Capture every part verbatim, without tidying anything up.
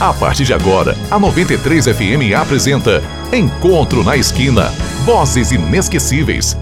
A partir de agora, a noventa e três F M apresenta Encontro na Esquina. Vozes inesquecíveis.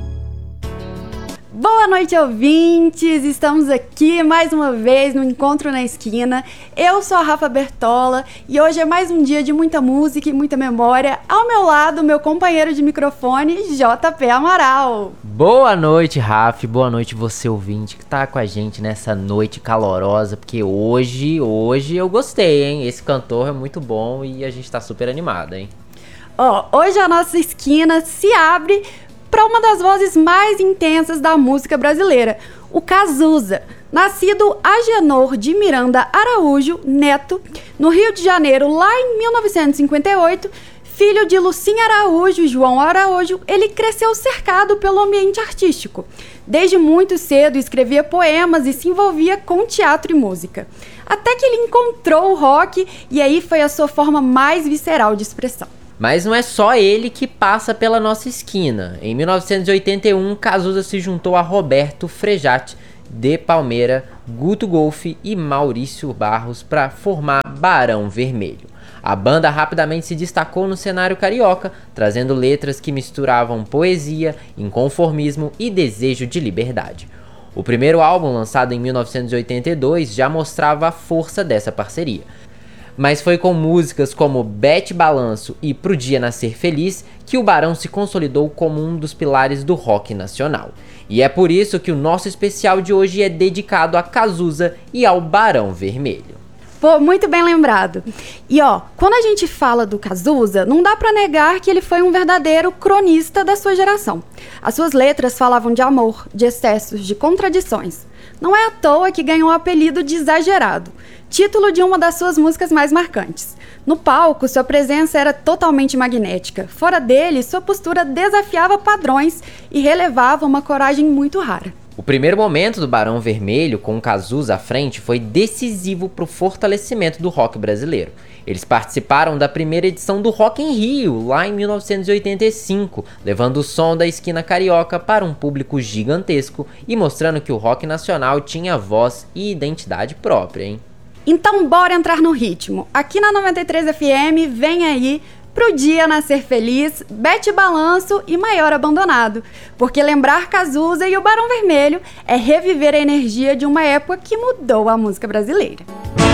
Boa noite, ouvintes! Estamos aqui mais uma vez no Encontro na Esquina. Eu sou a Rafa Bertola e hoje é mais um dia de muita música e muita memória. Ao meu lado, meu companheiro de microfone, J P Amaral. Boa noite, Rafa. Boa noite, você ouvinte que tá com a gente nessa noite calorosa, porque hoje, hoje eu gostei, hein? Esse cantor é muito bom e a gente tá super animado, hein? Ó, hoje a nossa esquina se abre para uma das vozes mais intensas da música brasileira, o Cazuza. Nascido Agenor de Miranda Araújo Neto, no Rio de Janeiro, lá em mil novecentos e cinquenta e oito, filho de Lucinha Araújo e João Araújo, ele cresceu cercado pelo ambiente artístico. Desde muito cedo escrevia poemas e se envolvia com teatro e música. Até que ele encontrou o rock e aí foi a sua forma mais visceral de expressão. Mas não é só ele que passa pela nossa esquina. Em mil novecentos e oitenta e um, Cazuza se juntou a Roberto Frejati, de Palmeira, Guto Golfi e Maurício Barros para formar Barão Vermelho. A banda rapidamente se destacou no cenário carioca, trazendo letras que misturavam poesia, inconformismo e desejo de liberdade. O primeiro álbum, lançado em mil novecentos e oitenta e dois, já mostrava a força dessa parceria. Mas foi com músicas como Bete Balanço e Pro Dia Nascer Feliz que o Barão se consolidou como um dos pilares do rock nacional. E é por isso que o nosso especial de hoje é dedicado a Cazuza e ao Barão Vermelho. Pô, muito bem lembrado. E ó, quando a gente fala do Cazuza, não dá pra negar que ele foi um verdadeiro cronista da sua geração. As suas letras falavam de amor, de excessos, de contradições. Não é à toa que ganhou o apelido de Exagerado, título de uma das suas músicas mais marcantes. No palco, sua presença era totalmente magnética. Fora dele, sua postura desafiava padrões e relevava uma coragem muito rara. O primeiro momento do Barão Vermelho, com o Cazuza à frente, foi decisivo para o fortalecimento do rock brasileiro. Eles participaram da primeira edição do Rock in Rio, lá em mil novecentos e oitenta e cinco, levando o som da esquina carioca para um público gigantesco e mostrando que o rock nacional tinha voz e identidade própria, hein? Então bora entrar no ritmo. Aqui na noventa e três F M, vem aí Pro Dia Nascer Feliz, Bete Balanço e Maior Abandonado. Porque lembrar Cazuza e o Barão Vermelho é reviver a energia de uma época que mudou a música brasileira.